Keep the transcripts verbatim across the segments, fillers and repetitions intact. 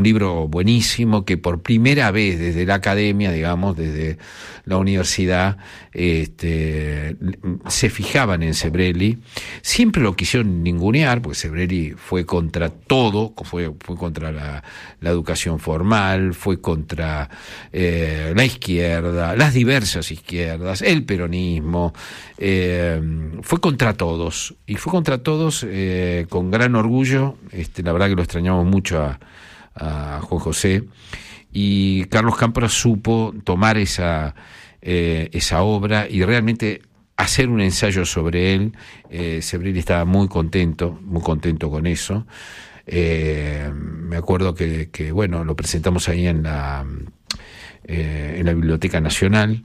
un libro buenísimo que por primera vez desde la academia, digamos, desde la universidad, este, se fijaban en Sebrelli. Siempre lo quisieron ningunear, porque Sebrelli fue contra todo, fue, fue contra la, la educación formal, fue contra eh, la izquierda, las diversas izquierdas, el peronismo, eh, fue contra todos, y fue contra todos eh, con gran orgullo. Este, la verdad que lo extrañamos mucho a, a Juan José, y Carlos Cámpora supo tomar esa, eh, esa obra y realmente hacer un ensayo sobre él. eh, Sebrelli estaba muy contento, muy contento con eso. Eh, me acuerdo que, que, bueno, lo presentamos ahí en la, eh, en la Biblioteca Nacional,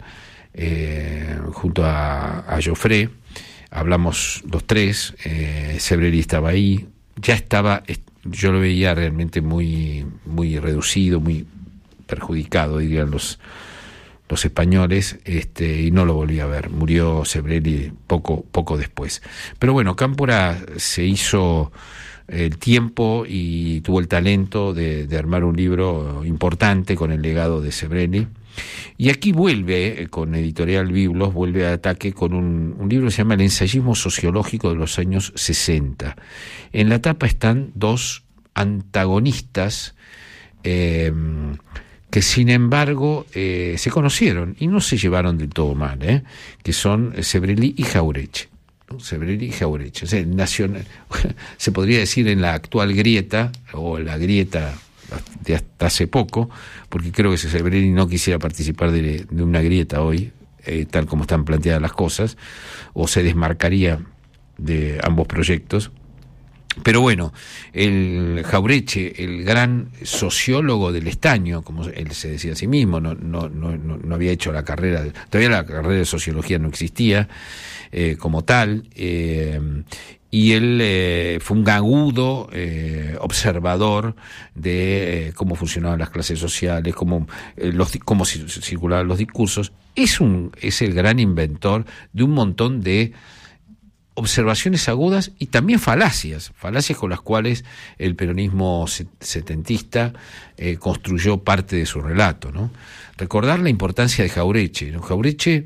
eh, junto a, a Joffre. Hablamos los tres, eh, Sebrelli estaba ahí, ya estaba, yo lo veía realmente muy, muy reducido, muy perjudicado, dirían los, los españoles, este, y no lo volví a ver. Murió Sebrelli poco, poco después. Pero bueno, Cámpora se hizo el tiempo y tuvo el talento de, de armar un libro importante con el legado de Sebrelli. Y aquí vuelve, eh, con Editorial Biblos, vuelve a ataque con un, un libro que se llama El ensayismo sociológico de los años sesenta. En la tapa están dos antagonistas eh, que sin embargo eh, se conocieron y no se llevaron del todo mal, eh, que son Sebrelli y Jauretche. ¿no? Sebrelli y Jauretche. O sea, nacional, se podría decir en la actual grieta, o la grieta de hasta hace poco, porque creo que si Sebrelli no quisiera participar de, de una grieta hoy, eh, tal como están planteadas las cosas, o se desmarcaría de ambos proyectos. Pero bueno, el Jauretche, el gran sociólogo del estaño, como él se decía a sí mismo, no, no, no, no había hecho la carrera, de, todavía la carrera de sociología no existía eh, como tal, eh, y él eh, fue un agudo eh, observador de eh, cómo funcionaban las clases sociales, cómo, eh, los, cómo circulaban los discursos. Es, un, es el gran inventor de un montón de observaciones agudas y también falacias, falacias con las cuales el peronismo setentista eh, construyó parte de su relato, ¿no? Recordar la importancia de Jauretche, ¿no? Jauretche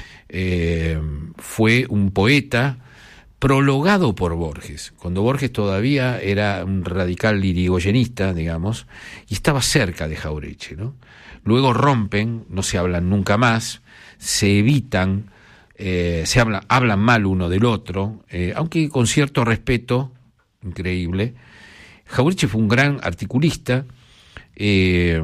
eh, fue un poeta prologado por Borges, cuando Borges todavía era un radical irigoyenista, digamos, y estaba cerca de Jauretche, ¿no? Luego rompen, no se hablan nunca más, se evitan, eh, se habla, hablan mal uno del otro, eh, aunque con cierto respeto increíble. Jauretche fue un gran articulista, eh,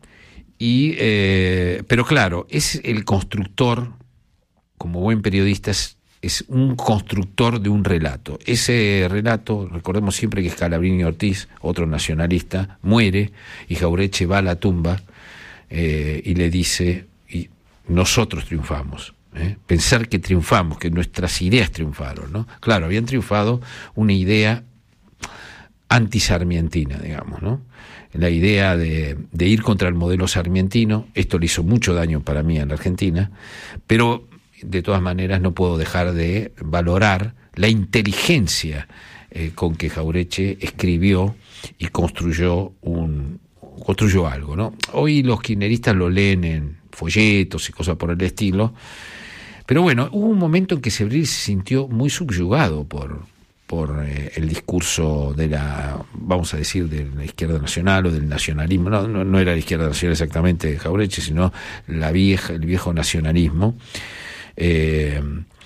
y eh, pero claro, es el constructor, como buen periodista, es es un constructor de un relato. Ese relato, recordemos siempre que Scalabrini Ortiz, otro nacionalista, muere y Jauretche va a la tumba eh, y le dice, y nosotros triunfamos. ¿eh? Pensar que triunfamos, que nuestras ideas triunfaron, ¿no? Claro, habían triunfado una idea antisarmientina, digamos, ¿no? La idea de, de ir contra el modelo sarmientino. Esto le hizo mucho daño para mí en la Argentina, pero de todas maneras no puedo dejar de valorar la inteligencia eh, con que Jauretche escribió y construyó un construyó algo, ¿no? Hoy los kirchneristas lo leen en folletos y cosas por el estilo, pero bueno, hubo un momento en que Sebrelli se sintió muy subyugado por por eh, el discurso de la, vamos a decir, de la izquierda nacional o del nacionalismo. No, no, no era la izquierda nacional exactamente de Jauretche, sino la vieja, el viejo nacionalismo. Eh,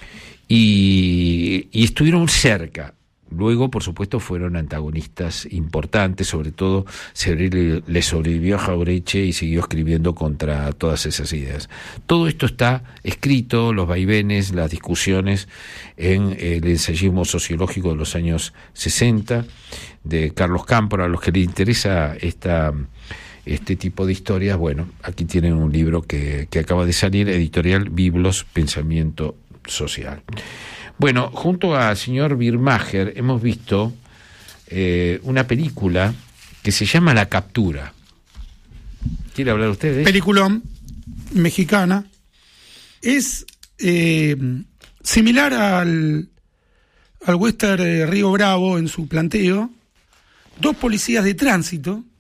y, y estuvieron cerca. Luego, por supuesto, fueron antagonistas importantes, sobre todo Sebrelli le sobrevivió a Jauretche y siguió escribiendo contra todas esas ideas. Todo esto está escrito, los vaivenes, las discusiones, en el ensayismo sociológico de los años sesenta de Carlos Cámpora. A los que les interesa esta este tipo de historias, bueno, aquí tienen un libro que, que acaba de salir, Editorial Biblos, Pensamiento Social. Bueno, junto al señor Birmacher hemos visto eh, una película que se llama La Captura. ¿Quiere hablar usted de eso? Peliculón mexicana. Es eh, similar al, al western eh, Río Bravo en su planteo. Dos policías de tránsito